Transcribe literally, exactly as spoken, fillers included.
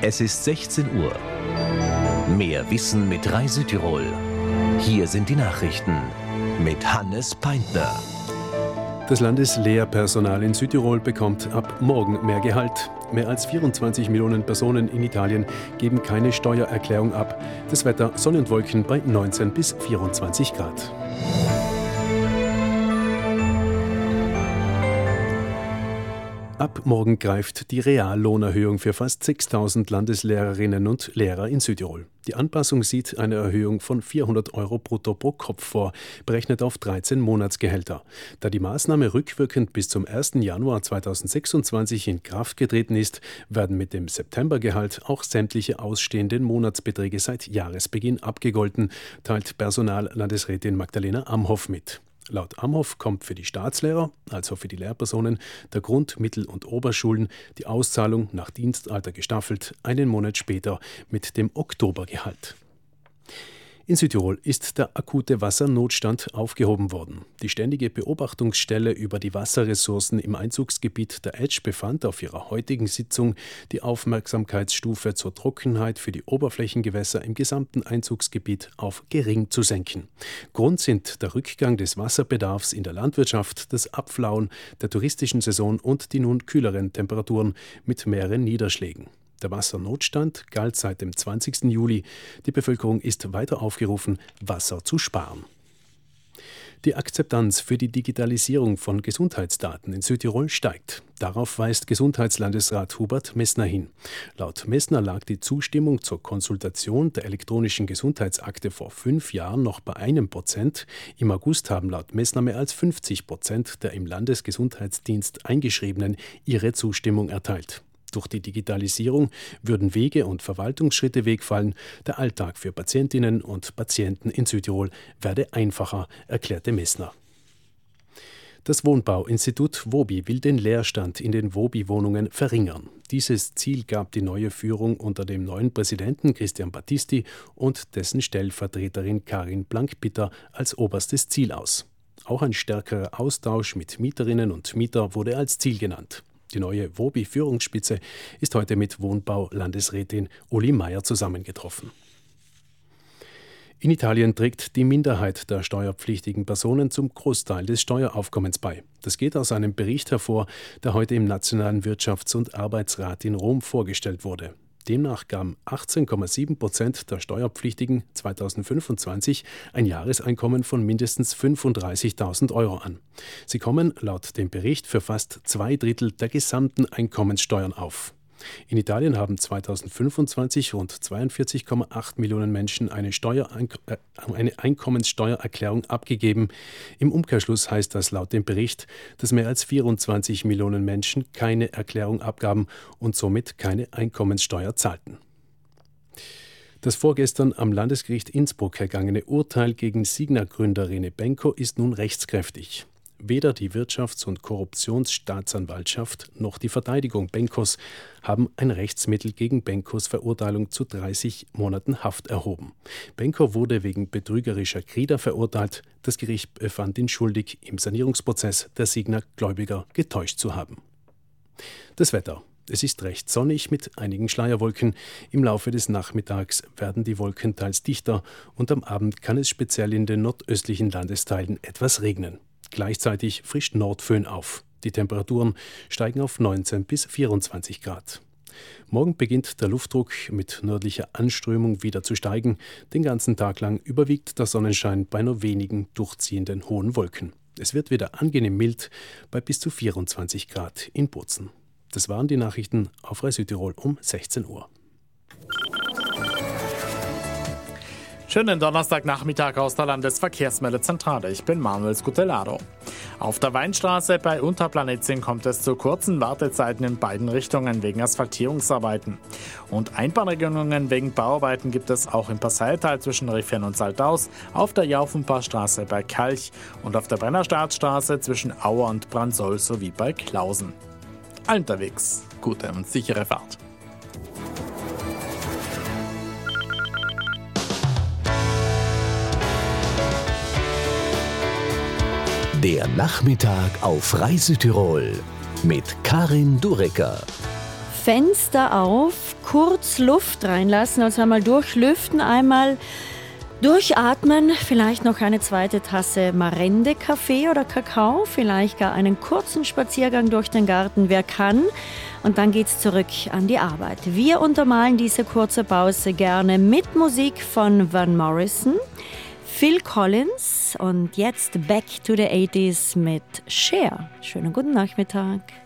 Es ist sechzehn Uhr. Mehr Wissen mit Rai Südtirol. Hier sind die Nachrichten mit Hannes Peintner. Das Landeslehrpersonal in Südtirol bekommt ab morgen mehr Gehalt. Mehr als vierundzwanzig Millionen Personen in Italien geben keine Steuererklärung ab. Das Wetter: Sonne und Wolken bei neunzehn bis vierundzwanzig Grad. Ab morgen greift die Reallohnerhöhung für fast sechstausend Landeslehrerinnen und Lehrer in Südtirol. Die Anpassung sieht eine Erhöhung von vierhundert Euro brutto pro Kopf vor, berechnet auf dreizehn Monatsgehälter. Da die Maßnahme rückwirkend bis zum ersten Januar zweitausendsechsundzwanzig in Kraft getreten ist, werden mit dem Septembergehalt auch sämtliche ausstehenden Monatsbeträge seit Jahresbeginn abgegolten, teilt Personallandesrätin Magdalena Amhoff mit. Laut Amhoff kommt für die Staatslehrer, also für die Lehrpersonen der Grund-, Mittel- und Oberschulen, die Auszahlung nach Dienstalter gestaffelt einen Monat später mit dem Oktobergehalt. In Südtirol ist der akute Wassernotstand aufgehoben worden. Die ständige Beobachtungsstelle über die Wasserressourcen im Einzugsgebiet der Etsch befand auf ihrer heutigen Sitzung, die Aufmerksamkeitsstufe zur Trockenheit für die Oberflächengewässer im gesamten Einzugsgebiet auf gering zu senken. Grund sind der Rückgang des Wasserbedarfs in der Landwirtschaft, das Abflauen der touristischen Saison und die nun kühleren Temperaturen mit mehreren Niederschlägen. Der Wassernotstand galt seit dem zwanzigsten Juli. Die Bevölkerung ist weiter aufgerufen, Wasser zu sparen. Die Akzeptanz für die Digitalisierung von Gesundheitsdaten in Südtirol steigt. Darauf weist Gesundheitslandesrat Hubert Messner hin. Laut Messner lag die Zustimmung zur Konsultation der elektronischen Gesundheitsakte vor fünf Jahren noch bei einem Prozent. Im August haben laut Messner mehr als fünfzig Prozent der im Landesgesundheitsdienst Eingeschriebenen ihre Zustimmung erteilt. Durch die Digitalisierung würden Wege und Verwaltungsschritte wegfallen. Der Alltag für Patientinnen und Patienten in Südtirol werde einfacher, erklärte Messner. Das Wohnbauinstitut WOBI will den Leerstand in den WOBI-Wohnungen verringern. Dieses Ziel gab die neue Führung unter dem neuen Präsidenten Christian Battisti und dessen Stellvertreterin Karin Blank-Bitter als oberstes Ziel aus. Auch ein stärkerer Austausch mit Mieterinnen und Mietern wurde als Ziel genannt. Die neue WOBI-Führungsspitze ist heute mit Wohnbau-Landesrätin Uli Meier zusammengetroffen. In Italien trägt die Minderheit der steuerpflichtigen Personen zum Großteil des Steueraufkommens bei. Das geht aus einem Bericht hervor, der heute im Nationalen Wirtschafts- und Arbeitsrat in Rom vorgestellt wurde. Demnach gaben achtzehn Komma sieben Prozent der Steuerpflichtigen zweitausendfünfundzwanzig ein Jahreseinkommen von mindestens fünfunddreißigtausend Euro an. Sie kommen laut dem Bericht für fast zwei Drittel der gesamten Einkommenssteuern auf. In Italien haben zweitausendfünfundzwanzig rund zweiundvierzig Komma acht Millionen Menschen eine, Steuereink- äh, eine Einkommenssteuererklärung abgegeben. Im Umkehrschluss heißt das laut dem Bericht, dass mehr als vierundzwanzig Millionen Menschen keine Erklärung abgaben und somit keine Einkommenssteuer zahlten. Das vorgestern am Landesgericht Innsbruck ergangene Urteil gegen Signa-Gründer Rene Benko ist nun rechtskräftig. Weder die Wirtschafts- und Korruptionsstaatsanwaltschaft noch die Verteidigung Benkos haben ein Rechtsmittel gegen Benkos Verurteilung zu dreißig Monaten Haft erhoben. Benko wurde wegen betrügerischer Kreder verurteilt. Das Gericht befand ihn schuldig, im Sanierungsprozess der Signa-Gläubiger getäuscht zu haben. Das Wetter. Es ist recht sonnig mit einigen Schleierwolken. Im Laufe des Nachmittags werden die Wolken teils dichter und am Abend kann es speziell in den nordöstlichen Landesteilen etwas regnen. Gleichzeitig frischt Nordföhn auf. Die Temperaturen steigen auf neunzehn bis vierundzwanzig Grad. Morgen beginnt der Luftdruck mit nördlicher Anströmung wieder zu steigen. Den ganzen Tag lang überwiegt der Sonnenschein bei nur wenigen durchziehenden hohen Wolken. Es wird wieder angenehm mild bei bis zu vierundzwanzig Grad in Bozen. Das waren die Nachrichten auf Rai Südtirol um sechzehn Uhr. Schönen Donnerstagnachmittag aus der Landesverkehrsmeldezentrale. Ich bin Manuel Scutelaro. Auf der Weinstraße bei Unterplanetzing kommt es zu kurzen Wartezeiten in beiden Richtungen wegen Asphaltierungsarbeiten. Und Einbahnregelungen wegen Bauarbeiten gibt es auch im Passaital zwischen Riffen und Saltaus, auf der Jaufenpaarstraße bei Kalch und auf der Brennerstadtstraße zwischen Auer und Bransoll sowie bei Klausen. Unterwegs, gute und sichere Fahrt. Der Nachmittag auf Rai Südtirol mit Karin Durecker. Fenster auf, kurz Luft reinlassen, also einmal durchlüften, einmal durchatmen, vielleicht noch eine zweite Tasse Marende, Kaffee oder Kakao, vielleicht gar einen kurzen Spaziergang durch den Garten, wer kann. Und dann geht's zurück an die Arbeit. Wir untermalen diese kurze Pause gerne mit Musik von Van Morrison, Phil Collins und jetzt Back to the achtziger mit Cher. Schönen guten Nachmittag.